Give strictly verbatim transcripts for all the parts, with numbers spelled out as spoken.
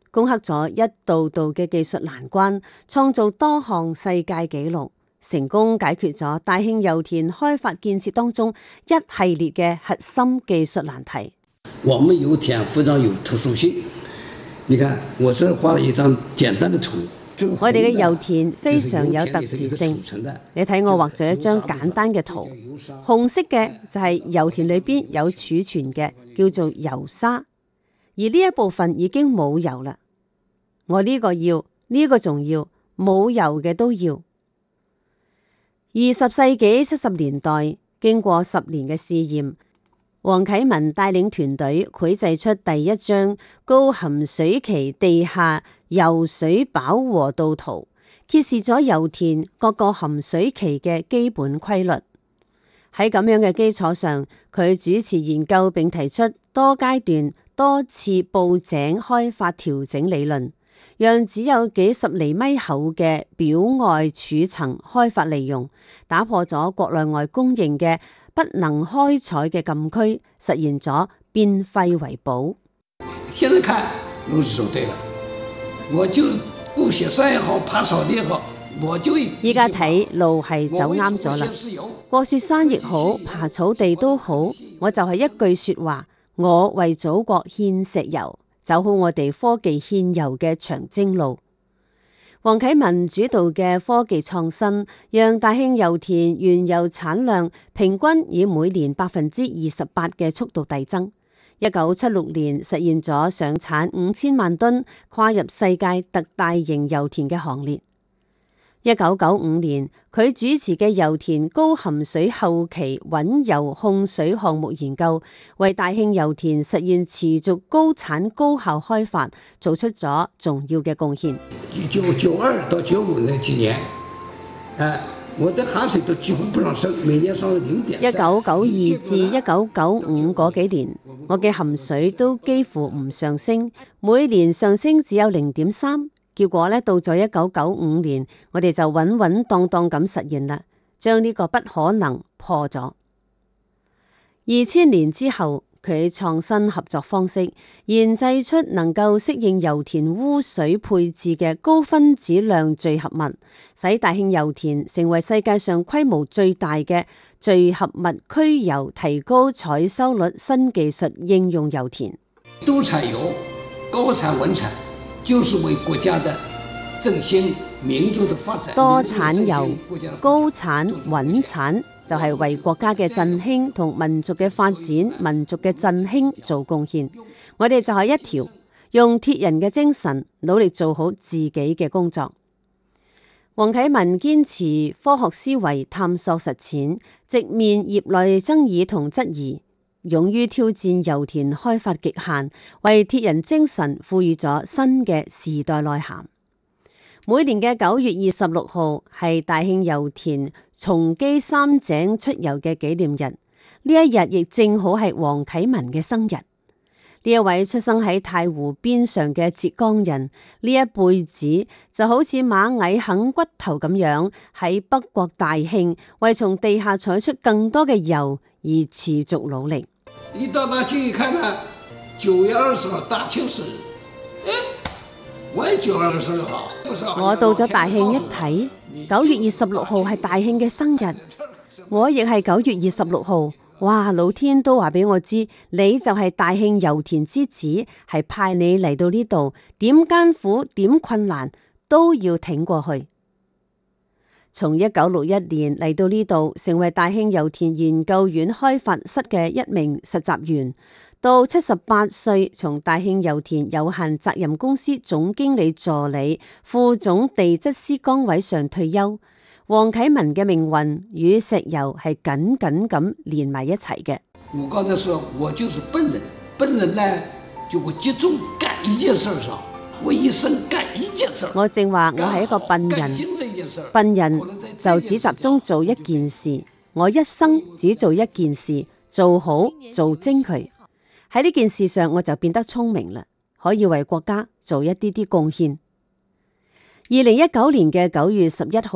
攻克咗一道道嘅技術難關，創造多項世界紀錄，成功解決咗大慶油田開發建設當中一系列嘅核心技術難題。 我們油田非常有特殊性，你看我這畫了一張簡單的圖。 我哋嘅油田非常有特殊性，你睇我畫咗一張簡單嘅圖，紅色嘅就係油田裏邊有儲存嘅，叫做油沙，而呢一部分已經冇油啦。我呢個要，呢個仲要，冇油嘅都要。二十世紀七十年代，經過十年嘅試驗，黃啟文帶領團隊繪製出第一張高含水期地下油水飽和度圖，揭示咗油田各個含水期嘅基本規律。喺咁樣嘅基礎上，佢主持研究並提出多階段、多次布井開發調整理論，讓只有幾十厘米厚嘅表外儲層開發利用，打破咗國內外公認嘅不能開採嘅禁區，實現咗變廢為寶。 現在看陸師說對了，我就不寫山也好，爬草地也好，我就依家睇路係走啱咗啦。過雪山亦好，爬草地都好，我就係一句說話，我為祖國獻石油，走好我哋科技獻油嘅長征路。黃啟文主導嘅科技創新，讓大慶油田原油產量平均以每年百分之二十八嘅速度遞增。一九七六年實現咗上產五千萬噸，跨入世界特大型油田嘅行列。一九九五年，佢主持嘅油田高含水後期穩油控水項目研究，為大慶油田實現持續高產高效開發做出咗重要嘅貢獻。 一九九二到九五那幾年，誒，我的含水都幾乎不讓升，每年上零點。 一九九二至一九九五嗰幾年，我嘅含水都幾乎唔上升，每年上升只有零點三。結果咧，到咗一九九五年，我哋就穩穩當當咁實現啦，將呢個不可能破咗。二千年之後，佢創新合作方式，研製出能夠適應油田污水配置嘅高分子量聚合物，使大慶油田成為世界上規模最大嘅聚合物區油提高採收率新技術應用油田。 多產油、高產穩產，就是為國家的振興、民族的發展。 多產油、高產穩產，就係為國家嘅振興同民族嘅發展、民族嘅振興做貢獻。我哋就係一條用鐵人嘅精神，努力做好自己嘅工作。黃啟文堅持科學思維，探索實踐，直面業內爭議同質疑，勇於挑戰油田開發極限，為鐵人精神賦予咗新嘅時代內涵。每年嘅九月二十六號係大慶油田松基三井出油嘅紀念日，呢一日亦正好係黃啟文嘅生日。呢一位出生喺太湖邊上嘅浙江人，呢一輩子就好似螞蟻啃骨頭咁樣，喺北國大慶為從地下採出更多嘅油而持續努力。 一到大慶一看呢，九月二十號大慶生日，誒，我也九月二十六號。 我到咗大慶一睇，九月二十六號係大慶嘅生日，我亦係九月二十六號。哇！老天都話俾我知，你就係大慶油田之子，係派你嚟到呢度，點艱苦點困難都要挺過去。從一九六一年嚟到呢度，成為大慶油田研究院開發室嘅一名實習員，到七十八歲從大慶油田有限責任公司總經理助理、副總地質師崗位上退休。黃啟文嘅命運與石油係緊緊咁連埋一齊嘅。 我剛才說我就是笨人，笨人呢就會集中幹一件事上，我一生幹一件事。我正話我係一個笨人，笨人就只集中做一件事，我一生只做一件事，做好做精佢。喺呢件事上我就變得聰明啦，可以為國家做一啲啲貢獻。二零一九年嘅九月十一號，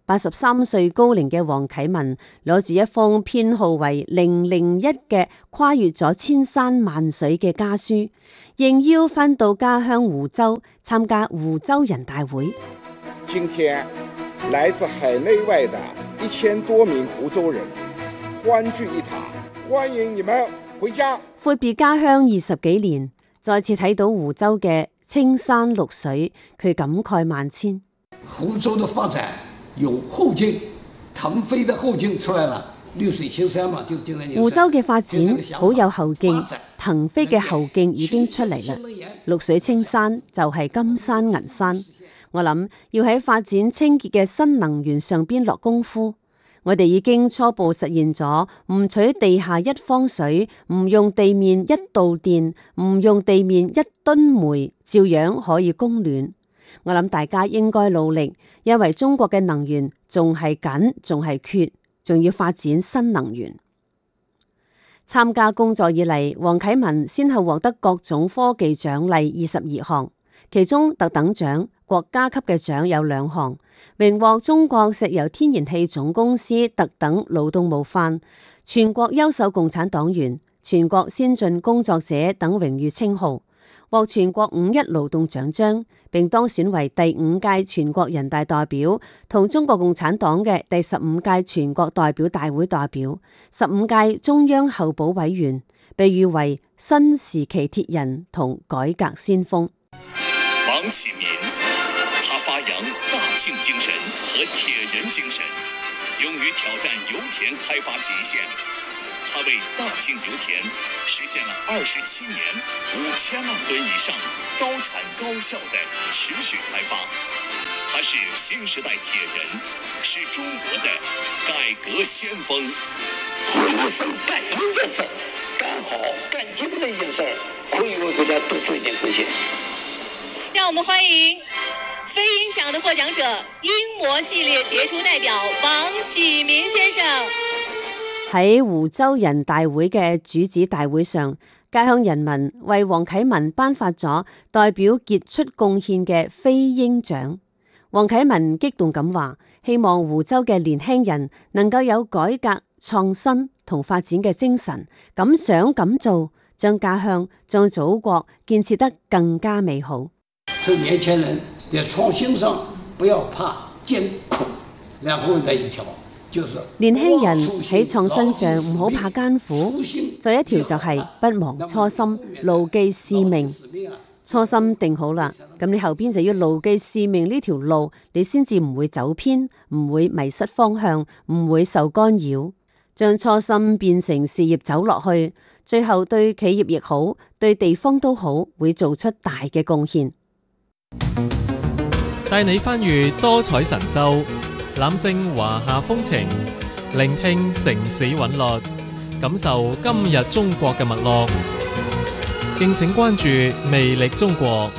八十三歲高齡嘅黃啟文攞住一封編號為零零一嘅跨越咗千山萬水嘅家書，應邀返到家鄉湖州參加湖州人大會。 今天來自海內外的一千多名湖州人歡聚一堂，歡迎你們回家。 闊別家鄉二十幾年，再次睇到湖州嘅青山綠水，佢感慨萬千。 湖州的發展有後勁，騰飛的後勁出來了，綠水青山嘛，就就在你。 湖州嘅發展好有後勁，騰飛嘅後勁已經出嚟啦。綠水青山就係金山銀山，我諗要喺發展清潔嘅新能源上邊落功夫。我哋已經初步實現咗唔取地下一方水，唔用地面一度電，唔用地面一噸煤，照樣可以供暖。我諗大家應該努力，因為中國嘅能源仲係緊，仲係缺，仲要發展新能源。參加工作以嚟，黃啟文先後獲得各種科技獎勵二十二項，其中特等獎、國家級嘅獎有兩項，榮獲中國石油天然氣總公司特等勞動模範、全國優秀共產黨員、全國先進工作者等榮譽稱號。獲全國五一勞動獎章，並當選為第五屆全國人大代表同中國共產黨嘅第十五屆全國代表大會代表、十五屆中央候補委員，被譽為新時期鐵人同改革先鋒。 王啟民，他發揚大慶精神和鐵人精神，勇於挑戰油田開發極限。他為大慶油田實現了二十七年五千萬噸以上高產高效的持續開發。他是新時代鐵人，是中國的改革先鋒。 我一生幹一件事，幹好幹精的一件事，可以為國家多做一點貢獻。 讓我們歡迎飛鷹獎的獲獎者，英模系列傑出代表王啟民先生。 喺湖州人大會嘅主旨大會上，家鄉人民為黃啟文頒發咗代表傑出貢獻嘅飛鷹獎。黃啟文激動咁話，希望湖州嘅年輕人能夠有改革創新同發展嘅精神，敢想敢做，將家鄉、將祖國建設得更加美好。 所以年輕人在創新上不要怕艱苦，然後那一條。 年輕人喺創新上唔好怕艱苦，再一條就係不忘初心，牢記使命。初心定好啦，咁你後邊就要牢記使命呢條路，你先至唔會走偏，唔會迷失方向，唔會受干擾，將初心變成事業走落去，最後對企業亦好，對地方都好，會做出大嘅貢獻。 帶你翻閱多彩神州，攬勝華夏風情，聆聽城市韻律，感受今日中國嘅脈絡。敬請關注魅力中國。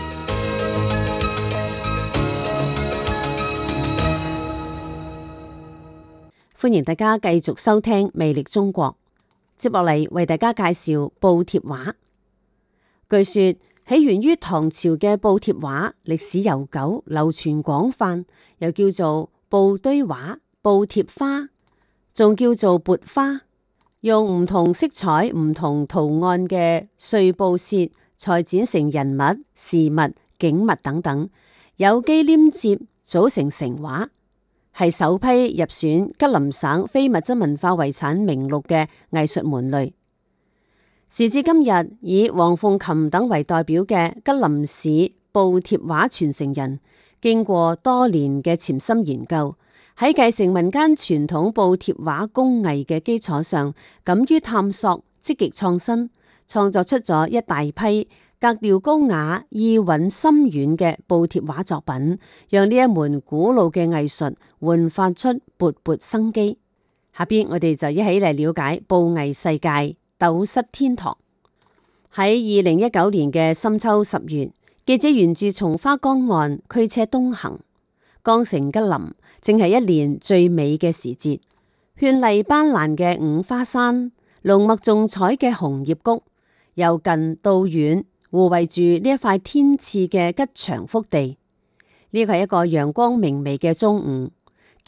歡迎大家繼續收聽魅力中國。接落嚟為大家介紹報帖畫。據說起源於唐朝嘅報帖畫歷史悠久，流傳廣泛，又叫做報堆畫、報帖花，仲叫做撥花，用唔同色彩、唔同圖案嘅碎布屑裁剪成人物、事物、景物等等，有機黏接組成成畫，係首批入選吉林省非物質文化遺產名錄嘅藝術門類。時至今日，以黃鳳琴等為代表嘅吉林市報帖畫傳承人，經過多年嘅潛心研究，喺繼承民間傳統報帖畫工藝嘅基礎上，敢於探索、積極創新，創作出咗一大批格調高雅、意韻深遠嘅報帖畫作品，讓呢一門古老嘅藝術煥發出勃勃生機。下邊我哋就一起嚟了解報藝世界。斗室天堂。喺二零一九年嘅深秋十月，記者沿住松花江岸驅車東行，江城吉林正係一年最美嘅時節，絢麗斑斕嘅五花山，濃墨重彩嘅紅葉谷，由近到遠護衛住呢一塊天賜嘅吉祥福地。呢個係一個陽光明媚嘅中午，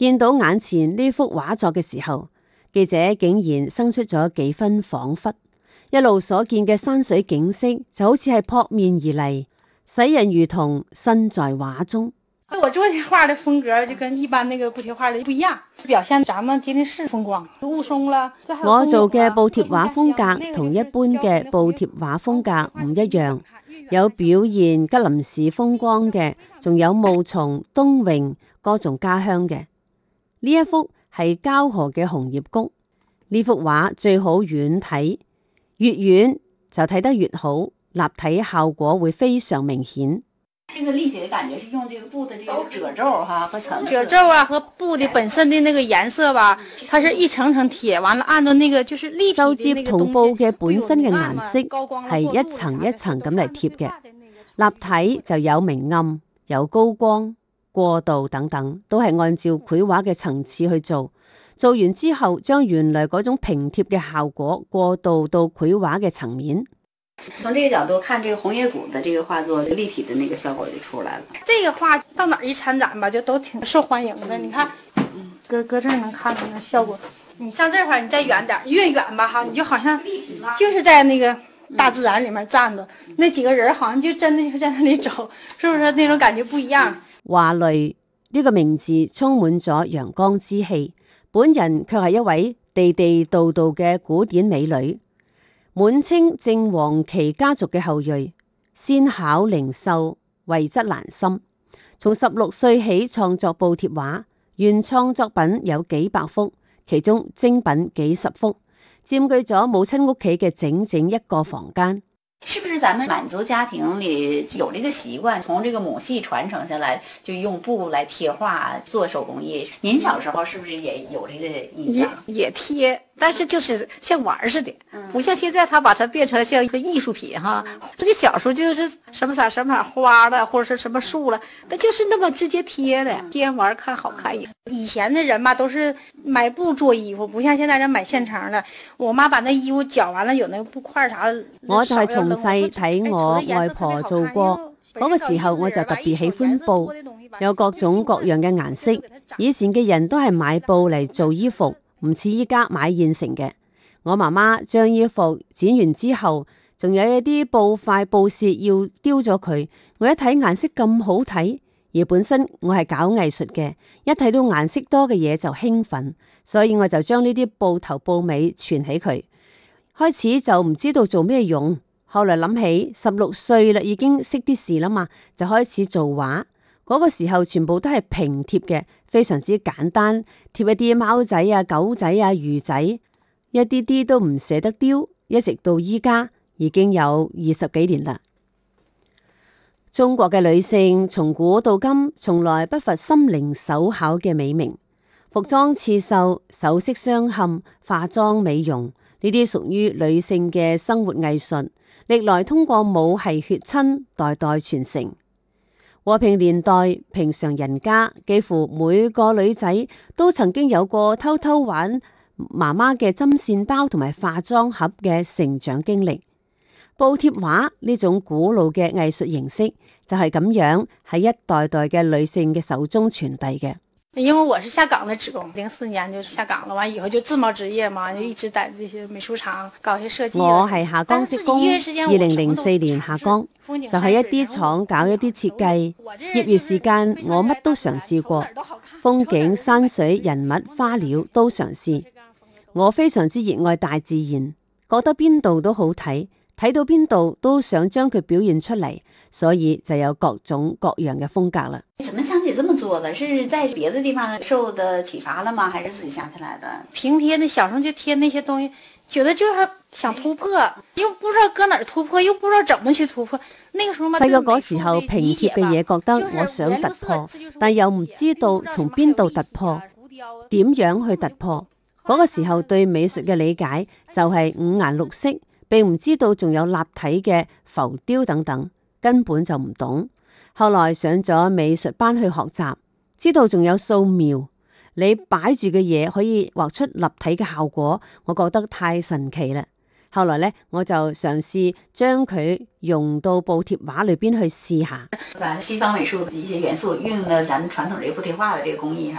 見到眼前呢幅畫作嘅時候，記者竟然生出咗幾分恍惚，一路所見嘅山水景色就好似係撲面而嚟，使人如同身在畫中。 我做的畫的風格就跟一般那個布貼畫的不一樣，表現咱們吉林市風光，霧凇啦。 我做嘅布貼畫風格同一般嘅布貼畫風格唔一樣，有表現吉林市風光嘅，仲有霧凇、冬泳、歌頌家鄉嘅。呢一幅係膠河嘅紅葉谷，呢幅畫最好遠睇，越遠就睇得越好，立體效果會非常明顯。 這個立體的感覺是用這個布的這個褶皺哈和層褶皺啊和布的本身的那個顏色吧，它是一層層貼，完了按照那個就是立體的那個東西。就接同布嘅本身嘅顏色係一層一層咁嚟貼嘅，立體就有明暗、有高光、過渡等等，都係按照繪畫嘅層次去做。做完之後，將原來嗰種平貼嘅效果過渡到繪畫嘅層面。 從這個角度看，這個紅葉谷的這個畫作立體的那個效果就出來了。 這個畫到哪一參展吧，就都挺受歡迎的。你看，擱擱這兒能看到那效果。你上這塊，你再遠點，越遠吧哈，你就好像就是在那個大自然裏面站着，那幾個人好像就真的就在那裏走，是不是那種感覺不一樣？ 華蕾呢個名字充滿咗陽光之氣，本人卻係一位地地道道嘅古典美女。滿清正黃旗家族嘅後裔，先巧靈秀，慧質蘭心。從十六歲起創作布貼畫，原創作品有幾百幅，其中精品幾十幅，佔據咗母親屋企嘅整整一個房間。 是不是咱們滿族家庭裏有這個習慣，從這個母系傳承下來，就用布來貼畫做手工藝？您小時候是不是也有這個印象？ 也也貼，但是就是像玩似的，不像現在他把它變成像一個藝術品哈。自己小時候就是什麼色什麼花了，或者是什麼樹了，那就是那麼直接貼的，貼玩看好看也。 以前的人嘛，都是買布做衣服，不像現在人買現成的。我媽把那衣服剪完了，有那個布塊啥。 我就係從細睇我外婆做過，嗰個時候我就特別喜歡布，有各種各樣嘅顏色。以前嘅人都係買布嚟做衣服，唔似依家買現成嘅。我媽媽將衣服剪完之後，仲有一啲布塊布屑要丟咗佢。我一睇顏色咁好睇，而本身我係搞藝術嘅，一睇到顏色多嘅嘢就興奮，所以我就將呢啲布頭布尾存起佢。開始就唔知道做咩用，後來諗起十六歲啦，已經識啲事啦嘛，就開始做畫。嗰個時候全部都係平貼嘅，非常之簡單，貼一啲貓仔啊、狗仔啊、魚仔，一啲啲都唔捨得丟，一直到依家已經有二十幾年啦。中國嘅女性從古到今，從來不乏心靈手巧嘅美名，服裝刺繡、首飾鑲嵌、化妝美容，呢啲屬於女性嘅生活藝術，歷來通過母系血親代代傳承。和平年代，平常人家幾乎每個女仔都曾經有過偷偷玩媽媽嘅針線包同埋化妝盒嘅成長經歷。布貼畫呢種古老嘅藝術形式就係咁樣喺一代代嘅女性嘅手中傳遞嘅。 因為我是下崗的職工，零四年就下崗了，完以後就自貿職業嘛，就一直在這些美術廠搞一些設計。 我係下崗職工，二零零四年下崗，就係一啲廠搞一啲設計。業餘時間我乜都嘗試過，風景、山水、人物、花鳥都嘗試。我非常之熱愛大自然，覺得邊度都好睇，睇到邊度都想將佢表現出嚟，所以就有各種各樣嘅風格啦。 怎麼想起這麼做的？是在別的地方受的啟發了嗎？還是自己想起來的？ 平貼那小時候就貼那些東西，覺得就是想突破，又不知道擱哪兒突破，又不知道怎麼去突破。那個時候嘛， 細個嗰時候平貼嘅嘢，覺得我想突破，但又唔知道從邊度突破，點樣去突破。嗰個時候對美術嘅理解就係五顏六色，並唔知道仲有立體嘅浮雕等等，根本就唔懂。後來上咗美術班去學習，知道仲有素描，你擺住嘅嘢可以畫出立體嘅效果，我覺得太神奇啦。後來呢，我就嘗試將佢用到布貼畫裏邊去試下， 把西方美術的一些元素運用到咱們傳統這個布貼畫的這個工藝上。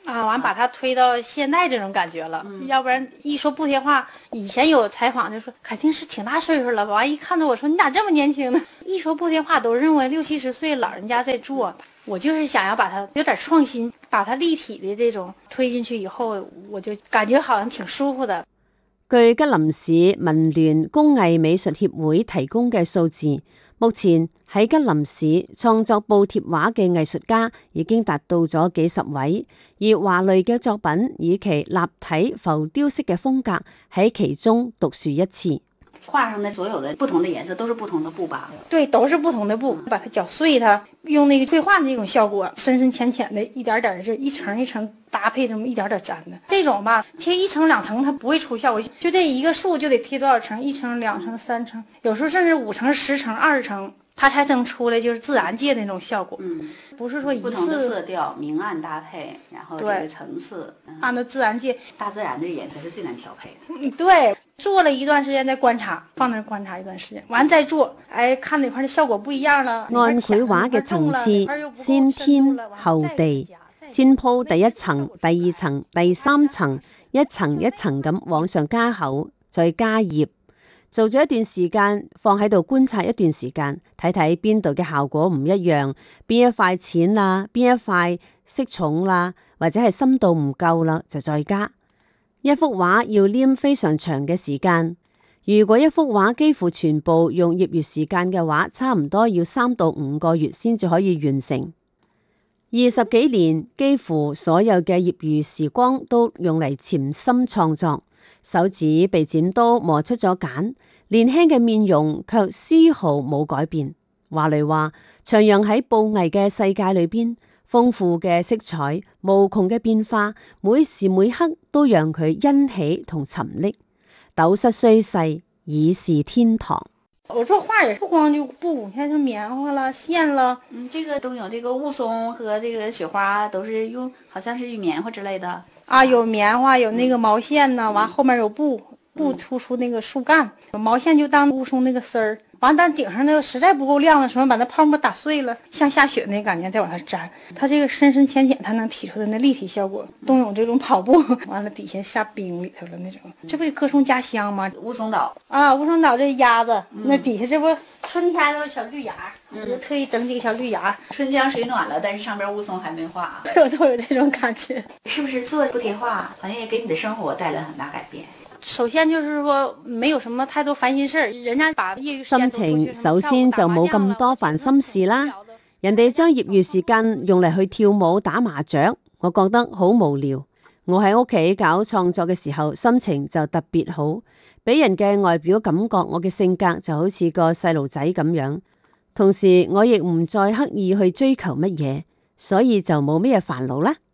啊，完把它推到现在这种感觉了。嗯、要不然一说不贴画，以前有采访就说肯定是挺大岁数了吧，完一看到我说你咋这么年轻呢？一说不贴画都认为六七十岁老人家在做，我就是想要把它有点创新，把它立體的這種推進去以後，我就感覺好像挺舒服的。 據吉林市文聯工藝美術協會提供嘅數字，目前喺吉林市創作布貼畫嘅藝術家已經達到咗幾十位，而華雷嘅作品以其立體浮雕式嘅風格喺其中獨樹一幟。 畫上的所有的不同的顏色都是不同的布吧？ 對，都是不同的布，把它攪碎它，用那個繪畫的那種效果，深深淺淺的，一點點的，就一層一層搭配，這麼一點點粘的。這種吧，貼一層兩層它不會出效果，就這一個樹就得貼多少層，一層、兩層、三層，有時候甚至五層、十層、二十層，它才能出來就是自然界的那種效果。嗯，不是說一次不同的色調明暗搭配，然後這個層次， 嗯、按照自然界， 大自然的顏色是最難調配的。 嗯，對。做了一段時間再觀察，放那觀察一段時間，完再做，哎，看哪塊的效果不一樣了。 按繪畫嘅層次，先天後地，先鋪第一層、第二層、第三層，一層一層咁往上加厚，再加葉。做咗一段時間，放喺度觀察一段時間，睇睇邊度嘅效果唔一樣，邊一塊淺啦，邊一塊色重啦，或者係深度唔夠啦，就再加。一幅畫要黏非常長嘅時間，如果一幅畫幾乎全部用業餘時間嘅話，差唔多要三到五個月先至可以完成。二十幾年，幾乎所有嘅業餘時光都用嚟潛心創作，手指被剪刀磨出咗繭，年輕嘅面容卻絲毫冇改變。華雷話，徜徉喺布藝嘅世界裏邊，豐富嘅色彩，無窮嘅變化，每時每刻都讓佢欣喜同沉溺。斗室雖細，已是天堂。 我做畫也不光就布，像是棉花了、線了， 嗯，這個都有這個霧凇和這個雪花，都是用，好像是用棉花之類的。 啊，有棉花，有那個毛線呢，完、嗯、後面有布，布突出那個樹幹，有毛線就當霧凇那個絲兒。完，但頂上那個實在不夠亮的時候，把那泡沫打碎了，像下雪那感覺，再往上粘。它這個深深淺淺，它能提出的那立體效果。冬泳這種跑步，完了底下下冰裡頭了那種，這不是歌頌家鄉嗎？ 霧凇島啊，霧凇島這鴨子，嗯、那底下這不春天的小綠芽，我、嗯、就特意整幾個小綠芽。 春江水暖了，但是上邊霧凇還沒化， 我都有這種感覺。 是不是做不貼畫，好像也給你的生活帶來很大改變？ 首先就是說，沒有什麼太多煩心事，人家把業餘心情首先就冇咁多煩心事啦。人哋將業餘時間用嚟去跳舞、打麻雀，我覺得好無聊。我喺屋企搞創作嘅時候，心情就特別好，俾人嘅外表感覺我嘅性格就好似個細路仔咁樣。同時，我亦唔再刻意去追求乜嘢，所以就冇咩煩惱啦。